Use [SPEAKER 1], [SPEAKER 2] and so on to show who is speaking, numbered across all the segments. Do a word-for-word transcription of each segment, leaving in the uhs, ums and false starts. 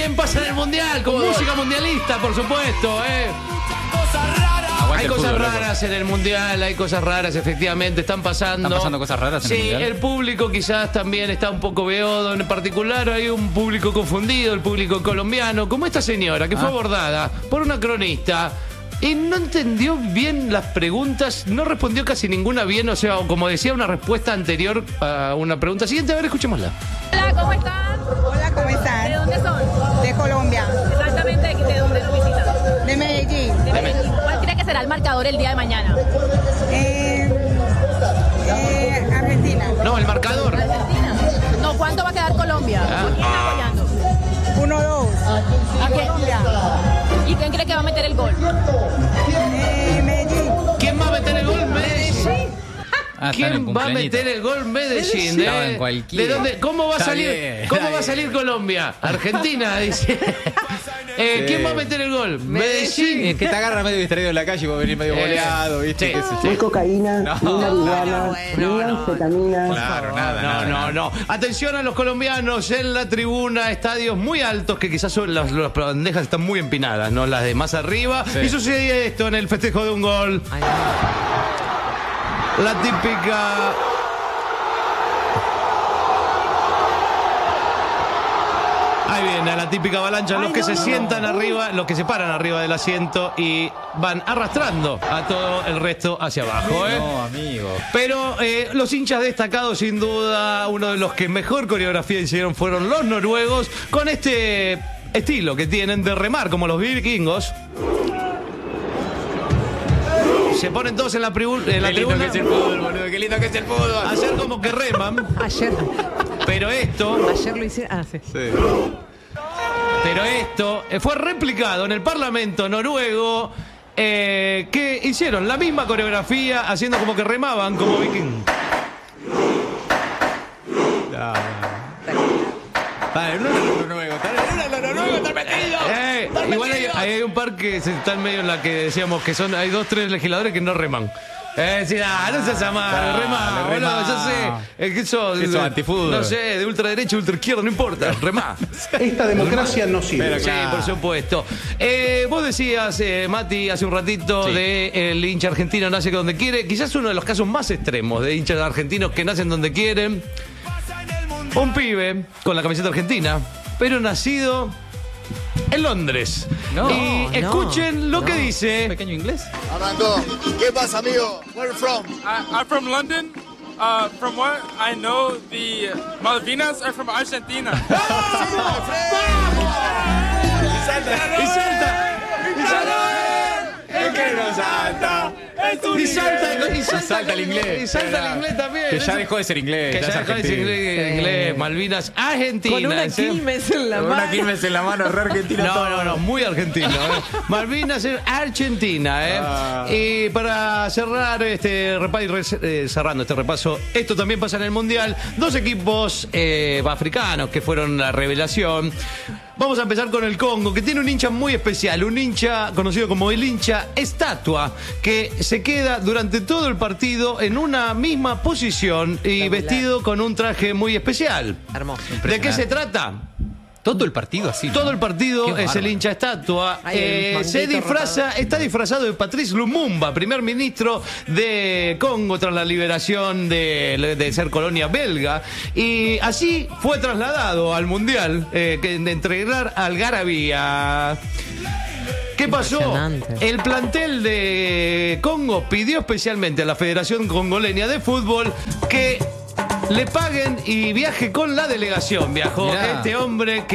[SPEAKER 1] también pasa en el Mundial, con música mundialista, por supuesto, ¿eh? Hay cosas fútbol, raras loco. En el Mundial, hay cosas raras, efectivamente, están pasando.
[SPEAKER 2] ¿Están pasando cosas raras en
[SPEAKER 1] sí,
[SPEAKER 2] el Mundial?
[SPEAKER 1] Sí, el público quizás también está un poco beodo. En particular hay un público confundido, el público colombiano, como esta señora que ah. fue abordada por una cronista y no entendió bien las preguntas, no respondió casi ninguna bien, o sea, como decía una respuesta anterior a una pregunta siguiente. A ver, escuchémosla.
[SPEAKER 3] Hola, ¿cómo están?
[SPEAKER 4] Hola, ¿cómo están?
[SPEAKER 3] ¿De dónde son?
[SPEAKER 4] De Colombia.
[SPEAKER 3] Exactamente, ¿de dónde lo visitan?
[SPEAKER 4] De Medellín.
[SPEAKER 3] De Medellín. ¿Cuál cree que será el marcador el día de mañana?
[SPEAKER 4] Eh, eh, Argentina.
[SPEAKER 1] No, el marcador.
[SPEAKER 3] Argentina. No, ¿cuánto va a quedar Colombia?
[SPEAKER 1] Ah.
[SPEAKER 3] ¿Quién está apoyando?
[SPEAKER 4] uno dos.
[SPEAKER 3] ¿A qué?
[SPEAKER 4] Colombia.
[SPEAKER 3] ¿Y quién cree que va a meter el gol?
[SPEAKER 4] Eh, Medellín.
[SPEAKER 1] ¿Quién va a meter el gol? Medellín.
[SPEAKER 2] Ah,
[SPEAKER 1] ¿Quién va a meter el gol? Medellín. ¿De, ¿De dónde? ¿Cómo va a salir? Bien, ¿Cómo va a salir Colombia? Argentina, dice. Eh, sí. ¿Quién va a meter el gol? Medellín.
[SPEAKER 2] Es que te agarra medio distraído en la calle y va a venir medio eh,
[SPEAKER 1] boleado, ¿viste?
[SPEAKER 5] Sí. No hay cocaína, no, ni marihuana, ni no, no, anfetamina.
[SPEAKER 2] Claro, nada,
[SPEAKER 1] no,
[SPEAKER 2] nada,
[SPEAKER 1] no,
[SPEAKER 2] nada.
[SPEAKER 1] no. Atención a los colombianos en la tribuna, estadios muy altos que quizás son las, las bandejas están muy empinadas, ¿no? Las de más arriba. Sí. Y sucede esto en el festejo de un gol. Ay, la típica... Ahí viene la típica avalancha, los Ay, que no, se no, sientan no. arriba, los que se paran arriba del asiento y van arrastrando a todo el resto hacia abajo, ¿eh?
[SPEAKER 2] No, amigo.
[SPEAKER 1] Pero eh, los hinchas destacados, sin duda, uno de los que mejor coreografía hicieron fueron los noruegos, con este estilo que tienen de remar como los vikingos. Se ponen todos en la, en la
[SPEAKER 2] qué lindo
[SPEAKER 1] tribuna.
[SPEAKER 2] Que es el fútbol, boludo. Qué lindo que es el fútbol.
[SPEAKER 1] Ayer como que reman.
[SPEAKER 6] Ayer.
[SPEAKER 1] Pero esto...
[SPEAKER 6] Ayer lo hicieron... Ah, sí.
[SPEAKER 2] sí.
[SPEAKER 1] Pero esto fue replicado en el Parlamento noruego, eh, que hicieron la misma coreografía haciendo como que remaban como viking.
[SPEAKER 2] No, Dale, no es lo noruego, dale, no es lo noruego, está metido.
[SPEAKER 1] Eh, igual hay, hay un par que están medio en la que decíamos que son, hay dos, tres legisladores que no reman. Eh, decir, ah, no seas amable, remá, boludo, yo sé, es que sos,
[SPEAKER 2] eso antifútbol.
[SPEAKER 1] No sé, de ultraderecha, ultraizquierda, no importa, remá.
[SPEAKER 5] Esta democracia no sirve.
[SPEAKER 1] Pero, claro. Sí, por supuesto. Eh, vos decías, eh, Mati, hace un ratito, sí. de el hincha argentino nace donde quiere, quizás uno de los casos más extremos de hinchas argentinos que nacen donde quieren. Un pibe con la camiseta argentina, pero nacido en Londres.
[SPEAKER 2] No,
[SPEAKER 1] y escuchen
[SPEAKER 2] no,
[SPEAKER 1] lo que
[SPEAKER 2] no.
[SPEAKER 1] dice.
[SPEAKER 2] ¿Un pequeño inglés?
[SPEAKER 7] Armando, ¿qué pasa, amigo? Where are you from?
[SPEAKER 8] I, I'm from London. Uh, from what I know, the Malvinas are from Argentina.
[SPEAKER 1] ¡Vamos! ¡Y salta! ¡Y salta! ¡Y salta! ¡Es que no salta! Y salta, y salta,
[SPEAKER 2] salta el inglés.
[SPEAKER 1] Y salta el inglés también.
[SPEAKER 2] Que ya dejó de ser inglés.
[SPEAKER 1] Que ya, ya dejó de ser inglés, inglés. Malvinas, Argentina.
[SPEAKER 6] Con una Quilmes en la
[SPEAKER 2] Con
[SPEAKER 6] mano.
[SPEAKER 2] una Quilmes en la mano, re argentino.
[SPEAKER 1] No,
[SPEAKER 2] todo.
[SPEAKER 1] no, no, muy argentino. ¿eh? Malvinas es Argentina, ¿eh? Ah. Y para cerrar este repaso, eh, cerrando este repaso, esto también pasa en el Mundial. Dos equipos eh, africanos que fueron la revelación. Vamos a empezar con el Congo, que tiene un hincha muy especial, un hincha conocido como el hincha estatua, que se queda durante todo el partido en una misma posición y vestido con un traje muy especial.
[SPEAKER 6] Hermoso.
[SPEAKER 1] ¿De qué se trata?
[SPEAKER 2] Todo el partido así.
[SPEAKER 1] Todo el partido
[SPEAKER 2] Qué
[SPEAKER 1] es
[SPEAKER 2] bárbaro.
[SPEAKER 1] el hincha estatua.
[SPEAKER 6] Ay,
[SPEAKER 1] Eh, se disfraza, rotado. Está disfrazado de Patrice Lumumba, primer ministro de Congo tras la liberación de, de ser colonia belga. Y así fue trasladado al Mundial, eh, que, de entregar al Garabía. ¿Qué pasó? El plantel de Congo pidió especialmente a la Federación Congoleña de Fútbol que le paguen y viaje con la delegación. Viajó Mirá, este hombre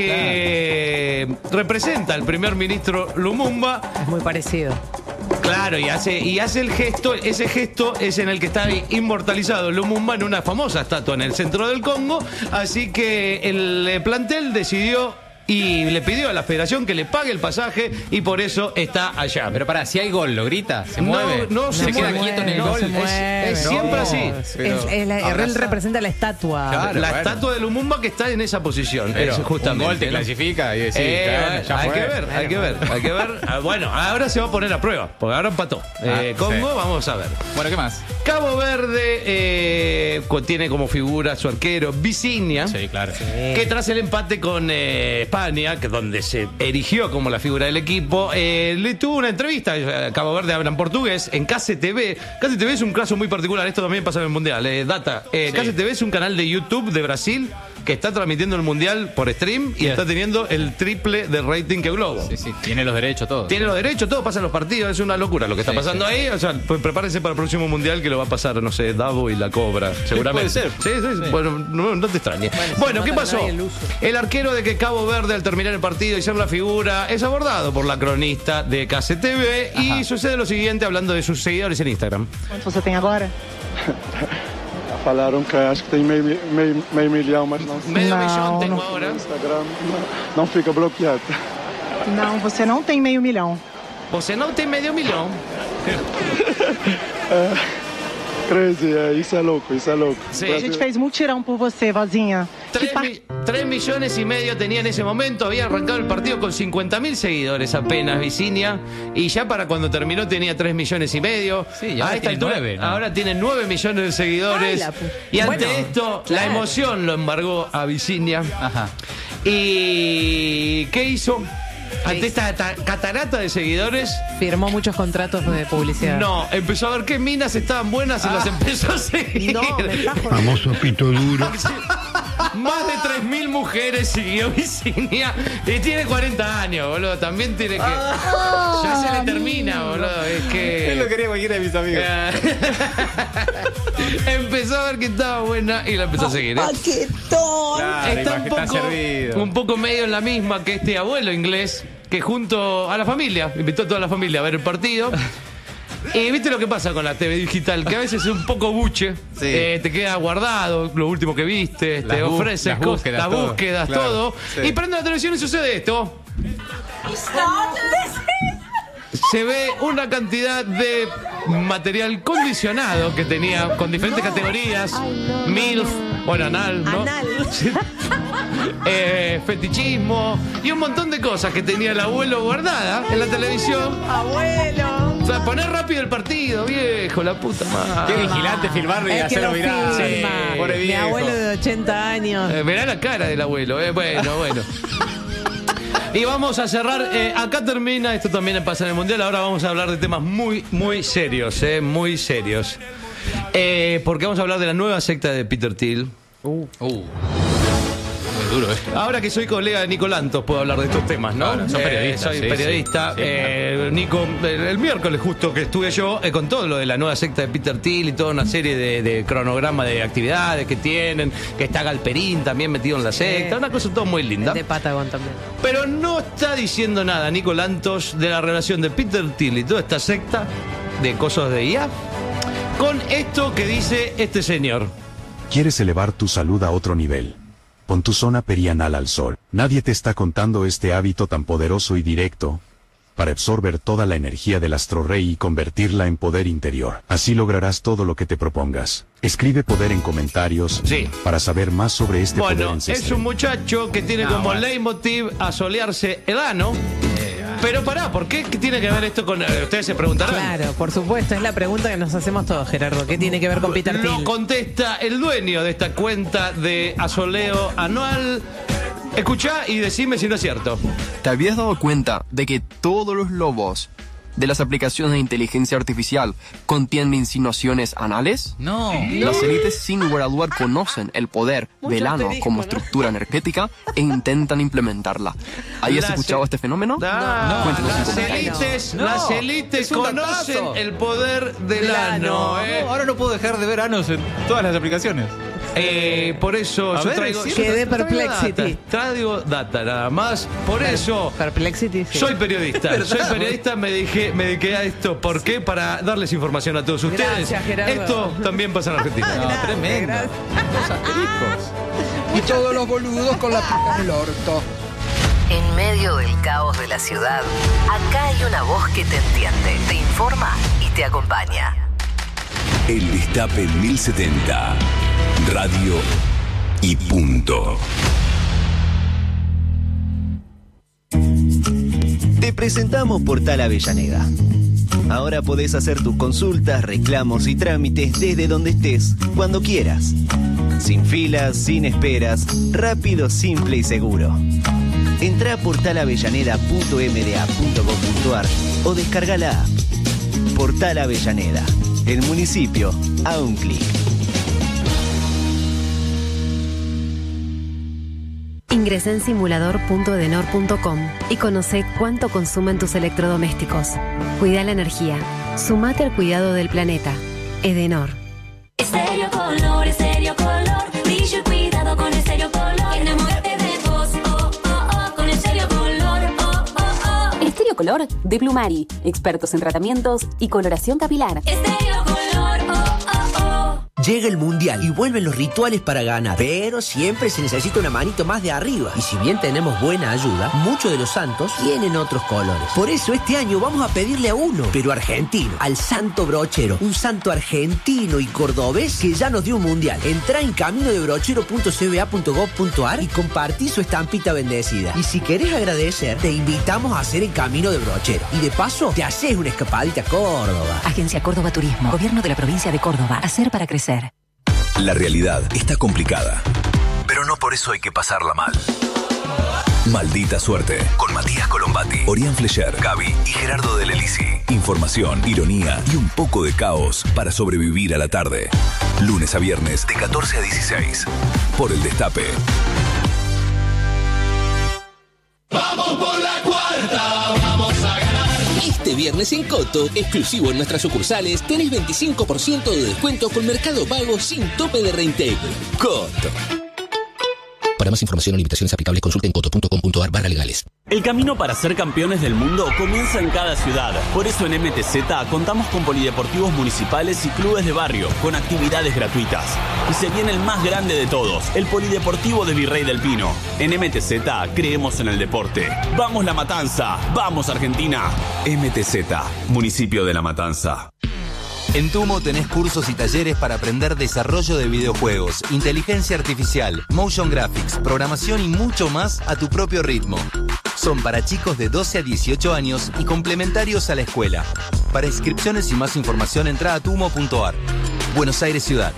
[SPEAKER 1] que claro. representa al primer ministro Lumumba.
[SPEAKER 6] Es muy parecido.
[SPEAKER 1] Claro, y hace, y hace el gesto, ese gesto es en el que está inmortalizado Lumumba en una famosa estatua en el centro del Congo. Así que el plantel decidió y le pidió a la federación que le pague el pasaje y por eso está allá.
[SPEAKER 2] Pero pará, si hay gol, ¿lo grita? ¿Se mueve?
[SPEAKER 1] No, no se,
[SPEAKER 2] se
[SPEAKER 1] mueve.
[SPEAKER 2] queda quieto en el
[SPEAKER 6] no
[SPEAKER 2] gol.
[SPEAKER 6] Se mueve.
[SPEAKER 1] Es, es
[SPEAKER 6] no,
[SPEAKER 1] siempre así.
[SPEAKER 6] Pero es, es la, él representa la estatua.
[SPEAKER 1] Claro, la bueno. estatua de Lumumba que está en esa posición.
[SPEAKER 2] Pero
[SPEAKER 1] es justamente,
[SPEAKER 2] un gol te
[SPEAKER 1] ¿no?
[SPEAKER 2] clasifica y decís,
[SPEAKER 1] eh,
[SPEAKER 2] bueno, ya
[SPEAKER 1] hay
[SPEAKER 2] fue.
[SPEAKER 1] que ver, hay que ver, hay que ver. Bueno, ahora se va a poner a prueba, porque ahora empató. Ah, eh, Congo, sí. Vamos a ver.
[SPEAKER 2] Bueno, ¿qué más?
[SPEAKER 1] Cabo Verde eh, tiene como figura su arquero Vicinia,
[SPEAKER 2] sí, claro. Sí.
[SPEAKER 1] que tras el empate con eh, España, que donde se erigió como la figura del equipo, eh, le tuvo una entrevista. eh, Cabo Verde hablan portugués en K C T V. K C T V es un caso muy particular. Esto también pasa en el Mundial. Eh, data. Eh,
[SPEAKER 2] Sí.
[SPEAKER 1] K C T V es un canal de YouTube de Brasil que está transmitiendo el Mundial por stream y
[SPEAKER 2] Yes.
[SPEAKER 1] está teniendo el triple de rating que Globo.
[SPEAKER 2] Sí, sí, tiene los derechos todos.
[SPEAKER 1] Tiene los derechos, todo pasa en los partidos, es una locura lo que está
[SPEAKER 2] Sí,
[SPEAKER 1] pasando
[SPEAKER 2] sí.
[SPEAKER 1] ahí. O sea, pues prepárense para el próximo Mundial que lo va a pasar, no sé, Davo y la Cobra, seguramente.
[SPEAKER 2] puede ser.
[SPEAKER 1] Sí, sí,
[SPEAKER 2] Sí.
[SPEAKER 1] bueno, no, no te extrañes.
[SPEAKER 6] Bueno,
[SPEAKER 1] Bueno,
[SPEAKER 6] se
[SPEAKER 1] ¿qué
[SPEAKER 6] nota
[SPEAKER 1] pasó?
[SPEAKER 6] que no hay el uso.
[SPEAKER 1] El arquero de que Cabo Verde al terminar el partido y ser la figura es abordado por la cronista de K C T V y
[SPEAKER 2] Ajá.
[SPEAKER 1] sucede lo siguiente hablando de sus seguidores en Instagram.
[SPEAKER 4] Quantos você tem agora?
[SPEAKER 9] Falaram que acho que tem meio, meio, meio milhão, mas não,
[SPEAKER 1] Medio
[SPEAKER 4] No,
[SPEAKER 1] millón tengo
[SPEAKER 4] no.
[SPEAKER 1] ahora.
[SPEAKER 9] no Instagram não, não fica bloqueado.
[SPEAKER 4] Não, você não tem meio milhão.
[SPEAKER 1] Você no te medio millón.
[SPEAKER 9] Crazy, é, isso é louco, isso é louco.
[SPEAKER 1] Sí.
[SPEAKER 4] A gente fez mutirão por você, vozinha. Que
[SPEAKER 1] Tres,
[SPEAKER 4] par...
[SPEAKER 1] mi- tres millones y medio tenía en ese momento, había arrancado el partido con cincuenta mil seguidores apenas, Vicinia, y ya para cuando terminó tenía tres millones y medio.
[SPEAKER 2] Sí, y ahora
[SPEAKER 1] A esta
[SPEAKER 2] tiene
[SPEAKER 1] altura,
[SPEAKER 2] nueve, ¿no?
[SPEAKER 1] ahora tiene nueve millones de seguidores.
[SPEAKER 6] Ay, la pu-
[SPEAKER 1] y ante
[SPEAKER 6] Bueno,
[SPEAKER 1] esto, la
[SPEAKER 6] claro.
[SPEAKER 1] emoción lo embargó a Vicinia.
[SPEAKER 2] Ajá.
[SPEAKER 1] ¿Y qué hizo? Ante esta ta- catarata de seguidores,
[SPEAKER 6] Firmó muchos contratos de publicidad.
[SPEAKER 1] no, empezó a ver qué minas estaban buenas y las empezó a seguir.
[SPEAKER 6] No, me está jodiendo.
[SPEAKER 5] Famoso pito duro.
[SPEAKER 1] Más de tres mil mujeres siguió Vicinia y tiene cuarenta años, boludo. También tiene que. Ya se le termina, boludo. Es que.
[SPEAKER 2] Él lo quería cualquiera de mis amigos.
[SPEAKER 1] Empezó a ver que estaba buena y la empezó a seguir. ¿eh?
[SPEAKER 2] Claro,
[SPEAKER 1] Está un
[SPEAKER 2] está
[SPEAKER 1] poco,
[SPEAKER 2] servido.
[SPEAKER 1] un poco medio en la misma que este abuelo inglés que junto a la familia, invitó a toda la familia a ver el partido. Y viste lo que pasa con la T V digital, que a veces es un poco buche,
[SPEAKER 2] Sí.
[SPEAKER 1] eh, te queda guardado lo último que viste,
[SPEAKER 2] Las
[SPEAKER 1] te
[SPEAKER 2] bu-
[SPEAKER 1] ofreces
[SPEAKER 2] las
[SPEAKER 1] cosas,
[SPEAKER 2] búsquedas,
[SPEAKER 1] las
[SPEAKER 2] todo.
[SPEAKER 1] búsquedas,
[SPEAKER 2] Claro,
[SPEAKER 1] todo.
[SPEAKER 2] sí.
[SPEAKER 1] Y prende la televisión y sucede esto. Se ve una cantidad de material condicionado que tenía con diferentes categorías. MILF, bueno, anal, ¿no?
[SPEAKER 6] Anal.
[SPEAKER 1] Sí. Eh, fetichismo y un montón de cosas que tenía el abuelo guardada en la televisión.
[SPEAKER 6] Abuelo.
[SPEAKER 1] O sea, poner rápido el partido, viejo, la puta madre.
[SPEAKER 2] Qué vigilante filmarlo y
[SPEAKER 6] Es que
[SPEAKER 2] hacerlo
[SPEAKER 6] lo
[SPEAKER 2] viral.
[SPEAKER 6] filma.
[SPEAKER 2] Sí, pobre
[SPEAKER 6] Mi
[SPEAKER 2] viejo.
[SPEAKER 6] abuelo de ochenta años.
[SPEAKER 1] Eh, verá la cara del abuelo, eh. Bueno, bueno. Y vamos a cerrar, eh, acá termina, esto también pasa en el Mundial, ahora vamos a hablar de temas muy, muy serios, eh, muy serios. Eh, porque vamos a hablar de la nueva secta de Peter Thiel.
[SPEAKER 2] Uh. Muy duro, eh.
[SPEAKER 1] Ahora que soy colega de Nico Lantos, puedo hablar de estos temas, ¿no?
[SPEAKER 2] Claro, sos
[SPEAKER 1] Eh,
[SPEAKER 2] periodista,
[SPEAKER 1] soy
[SPEAKER 2] sí,
[SPEAKER 1] periodista.
[SPEAKER 2] sí. Sí,
[SPEAKER 1] Eh, Nico, el, el miércoles justo que estuve yo eh, con todo lo de la nueva secta de Peter Thiel y toda una serie de, de cronograma de actividades que tienen, que está Galperín también metido en la secta, una cosa todo muy linda.
[SPEAKER 6] El de Patagon también.
[SPEAKER 1] Pero no está diciendo nada Nico Lantos de la relación de Peter Thiel y toda esta secta de cosas de I A con esto que dice este señor.
[SPEAKER 10] ¿Quieres elevar tu salud a otro nivel? Pon tu zona perianal al sol. Nadie te está contando este hábito tan poderoso y directo para absorber toda la energía del astro rey y convertirla en poder interior. Así lograrás todo lo que te propongas. Escribe poder en comentarios
[SPEAKER 1] Sí.
[SPEAKER 10] para saber más sobre este poder
[SPEAKER 1] Bueno,
[SPEAKER 10] ancestral.
[SPEAKER 1] es un muchacho que tiene
[SPEAKER 2] Ah,
[SPEAKER 1] como
[SPEAKER 2] bueno.
[SPEAKER 1] leitmotiv asolearse el ano. Pero pará, ¿por qué ¿Qué tiene que ver esto con...? eh, ustedes se preguntarán.
[SPEAKER 6] Claro, por supuesto, es la pregunta que nos hacemos todos, Gerardo. ¿Qué tiene que ver con Peter
[SPEAKER 1] Lo
[SPEAKER 6] Thiel?
[SPEAKER 1] contesta el dueño de esta cuenta de asoleo anual. Escuchá y decime si no es cierto.
[SPEAKER 11] ¿Te habías dado cuenta de que todos los logos de las aplicaciones de inteligencia artificial contienen insinuaciones anales?
[SPEAKER 2] No.
[SPEAKER 11] Las élites sin lugar a dudar conocen el poder
[SPEAKER 6] Mucho
[SPEAKER 11] del ano
[SPEAKER 6] asterisco,
[SPEAKER 11] como
[SPEAKER 6] ¿no?
[SPEAKER 11] estructura energética e intentan implementarla. ¿Hayas
[SPEAKER 1] Las
[SPEAKER 11] escuchado
[SPEAKER 1] e-
[SPEAKER 11] este fenómeno?
[SPEAKER 1] Ah,
[SPEAKER 11] Cuéntanos en
[SPEAKER 1] las
[SPEAKER 11] comentarios.
[SPEAKER 1] élites,
[SPEAKER 2] No.
[SPEAKER 1] las élites
[SPEAKER 2] Es un
[SPEAKER 1] conocen
[SPEAKER 2] datazo.
[SPEAKER 1] el poder del
[SPEAKER 6] Del
[SPEAKER 1] ano.
[SPEAKER 6] ano.
[SPEAKER 1] eh.
[SPEAKER 2] No, ahora no puedo dejar de ver anos en todas las aplicaciones.
[SPEAKER 1] Eh, por eso
[SPEAKER 2] A
[SPEAKER 1] yo
[SPEAKER 2] ver,
[SPEAKER 1] traigo.
[SPEAKER 2] sí,
[SPEAKER 1] yo
[SPEAKER 6] quedé
[SPEAKER 1] traigo
[SPEAKER 6] perplexity.
[SPEAKER 1] data, Traigo data nada más. Por eso.
[SPEAKER 6] Perplexity, sí.
[SPEAKER 1] Soy periodista, soy periodista, me dediqué, me dediqué a esto. ¿Por qué? Para darles información a todos ustedes.
[SPEAKER 6] Gracias, Gerardo.
[SPEAKER 1] Esto también pasa en Argentina.
[SPEAKER 2] No, tremendo.
[SPEAKER 6] gracias.
[SPEAKER 2] Los asteriscos.
[SPEAKER 4] Y todos los boludos con la pica en el orto.
[SPEAKER 12] En medio del caos de la ciudad, acá hay una voz que te entiende, te informa y te acompaña.
[SPEAKER 13] El Destape mil setenta. Radio y punto.
[SPEAKER 14] Te presentamos Portal Avellaneda. Ahora podés hacer tus consultas, reclamos y trámites desde donde estés, cuando quieras. Sin filas, sin esperas, rápido, simple y seguro. Entrá a portal avellaneda punto m d a punto gov punto a r o descarga la app. Portal Avellaneda, el municipio a un clic.
[SPEAKER 15] Ingresa en simulador punto edenor punto com y conoce cuánto consumen tus electrodomésticos. Cuida la energía. Sumate al cuidado del planeta. Edenor.
[SPEAKER 16] Estéreo Color, Estéreo Color, brillo y cuidado con Estéreo Color. Enamórate de vos, oh, oh, oh, con Estéreo Color, oh, oh, oh.
[SPEAKER 17] Estéreo Color de Plumari, expertos en tratamientos y coloración capilar.
[SPEAKER 16] Estéreo Color, oh, oh, oh.
[SPEAKER 18] Llega el Mundial y vuelven los rituales para ganar, pero siempre se necesita una manito más de arriba. Y si bien tenemos buena ayuda, muchos de los santos tienen otros colores. Por eso este año vamos a pedirle a uno, pero argentino, al Santo Brochero, un santo argentino y cordobés que ya nos dio un Mundial. Entrá en camino de brochero punto c b a punto gov punto a r y compartí su estampita bendecida. Y si querés agradecer, te invitamos a hacer el Camino de Brochero. Y de paso, te haces una escapadita a Córdoba.
[SPEAKER 17] Agencia Córdoba Turismo, Gobierno de la Provincia de Córdoba. Hacer para crecer.
[SPEAKER 13] La realidad está complicada, pero no por eso hay que pasarla mal. Maldita Suerte, con Matías Colombati, Orián Flecher, Gaby y Gerardo Del Elisi. Información, ironía y un poco de caos para sobrevivir a la tarde. Lunes a viernes de catorce a dieciséis, por El Destape.
[SPEAKER 19] ¡Vamos por la cuarta! ¡Vamos a ganar! Este viernes en Coto, exclusivo en nuestras sucursales, tenés veinticinco por ciento de descuento con Mercado Pago sin tope de reintegro. Coto. Para más información o limitaciones aplicables, consulta en coto punto com punto a r barra legales.
[SPEAKER 20] El camino para ser campeones del mundo comienza en cada ciudad. Por eso en M T Z contamos con polideportivos municipales y clubes de barrio, con actividades gratuitas. Y se viene el más grande de todos, el Polideportivo de Virrey del Pino. En M T Z creemos en el deporte. ¡Vamos La Matanza! ¡Vamos Argentina! M T Z, municipio de La Matanza.
[SPEAKER 21] En Tumo tenés cursos y talleres para aprender desarrollo de videojuegos, inteligencia artificial, motion graphics, programación y mucho más a tu propio ritmo. Son para chicos de doce a dieciocho años y complementarios a la escuela. Para inscripciones y más información entra a tumo punto a r. Buenos Aires Ciudad.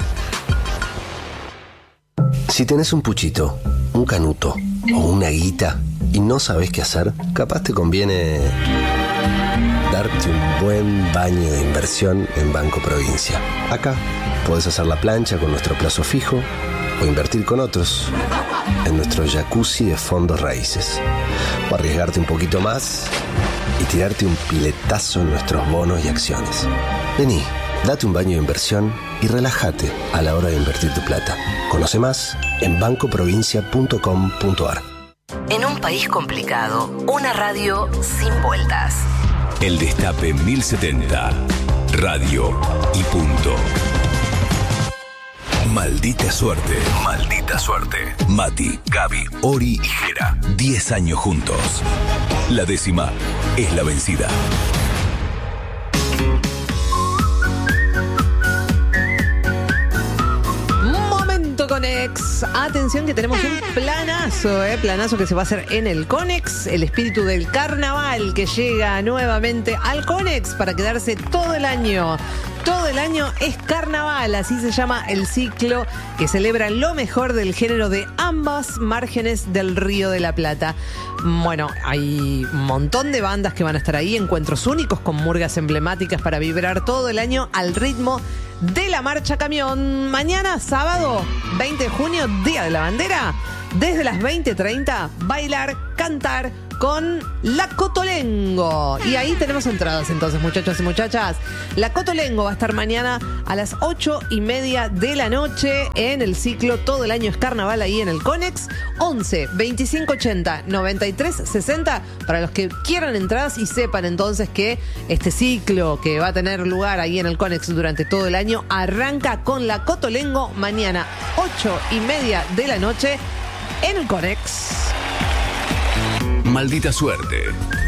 [SPEAKER 22] Si tenés un puchito, un canuto o una guita y no sabés qué hacer, capaz te conviene darte un buen baño de inversión en Banco Provincia. Acá podés hacer la plancha con nuestro plazo fijo o invertir con otros en nuestro jacuzzi de fondos raíces. O arriesgarte un poquito más y tirarte un piletazo en nuestros bonos y acciones. Vení, date un baño de inversión y relájate a la hora de invertir tu plata. Conoce más en banco provincia punto com punto a r.
[SPEAKER 12] En un país complicado, una radio sin vueltas.
[SPEAKER 13] El Destape mil setenta. Radio y punto. Maldita suerte. Maldita suerte. Mati, Gaby, Ori y Jera. Diez años juntos. La décima es la vencida.
[SPEAKER 6] Conex. Atención que tenemos un planazo, ¿eh? Planazo que se va a hacer en el Conex. El espíritu del carnaval que llega nuevamente al Conex para quedarse todo el año. Todo el año es carnaval, así se llama el ciclo que celebra lo mejor del género de ambas márgenes del Río de la Plata. Bueno, hay un montón de bandas que van a estar ahí, encuentros únicos con murgas emblemáticas para vibrar todo el año al ritmo de la marcha camión. Mañana, sábado, veinte de junio, Día de la Bandera, desde las veinte treinta, bailar, cantar con La Cotolengo. Y ahí tenemos entradas entonces, muchachos y muchachas. La Cotolengo va a estar mañana a las ocho y media de la noche en el ciclo Todo el Año es Carnaval ahí en el Conex. once, veinticinco ochenta, noventa y tres sesenta para los que quieran entradas y sepan entonces que este ciclo que va a tener lugar ahí en el Conex durante todo el año arranca con La Cotolengo mañana ocho y media de la noche en el Conex.
[SPEAKER 13] Maldita suerte.